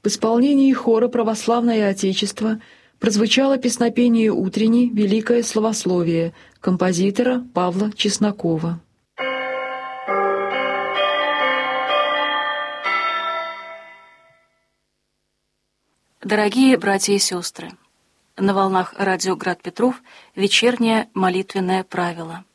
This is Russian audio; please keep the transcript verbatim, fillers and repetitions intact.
В исполнении хора «Православное Отечество» прозвучало песнопение «Утренний» «Великое славословие» композитора Павла Чеснокова. Дорогие братья и сестры, на волнах радио «Град Петров» вечернее молитвенное правило.